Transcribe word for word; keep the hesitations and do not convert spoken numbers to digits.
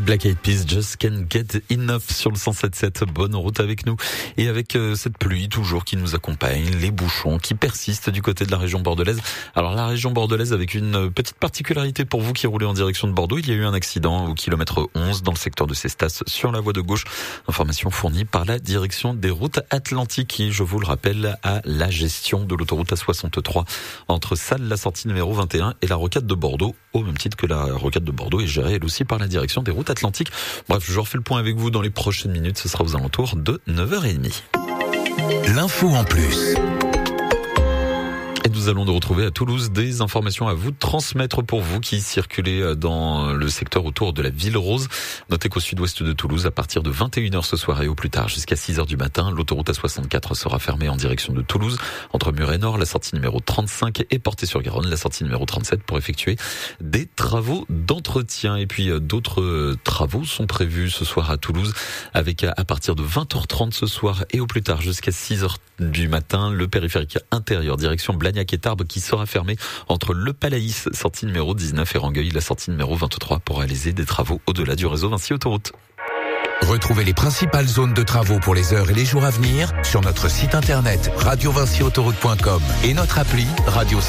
Black Eyed Peas, Just Can't Get Enough sur le cent sept sept. Bonne route avec nous. Et avec euh, cette pluie toujours qui nous accompagne, les bouchons qui persistent du côté de la région bordelaise. Alors la région bordelaise avec une petite particularité pour vous qui roulez en direction de Bordeaux. Il y a eu un accident au kilomètre onze dans le secteur de Cestas sur la voie de gauche. Information fournie par la direction des routes atlantiques qui, je vous le rappelle, a la gestion de l'autoroute A soixante-trois entre Salles, la sortie numéro vingt et un et la rocade de Bordeaux, au même titre que la rocade de Bordeaux est gérée elle aussi par la direction des routes atlantiques. Bref, je refais le point avec vous dans les prochaines minutes. Ce sera aux alentours de neuf heures trente. L'info en plus. Et nous allons nous retrouver à Toulouse des informations à vous transmettre pour vous qui circulez dans le secteur autour de la Ville Rose. Notez qu'au sud-ouest de Toulouse, à partir de vingt et une heures ce soir et au plus tard jusqu'à six heures du matin, l'autoroute A soixante-quatre sera fermée en direction de Toulouse entre Muret-Nord, la sortie numéro trente-cinq et Portée-sur-Garonne, la sortie numéro trente-sept pour effectuer des travaux d'entretien. Et puis d'autres travaux sont prévus ce soir à Toulouse avec à partir de vingt heures trente ce soir et au plus tard jusqu'à six heures du matin, le périphérique intérieur direction Blagnac et Tarbes qui sera fermé entre le Palaïs, sortie numéro dix-neuf, et Rangueil, la sortie numéro vingt-trois pour réaliser des travaux au-delà du réseau Vinci Autoroute. Retrouvez les principales zones de travaux pour les heures et les jours à venir sur notre site internet radio vinci autoroute point com et notre appli Radio